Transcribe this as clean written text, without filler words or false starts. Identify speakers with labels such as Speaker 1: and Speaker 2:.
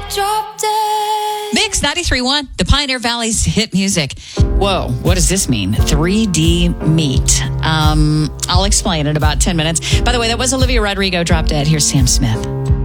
Speaker 1: Drop dead.
Speaker 2: Mix 93.1, the Pioneer Valley's hit music. Whoa, what does this mean? 3D meat. I'll explain in about 10 minutes. By the way, that was Olivia Rodrigo, Drop Dead. Here's Sam Smith.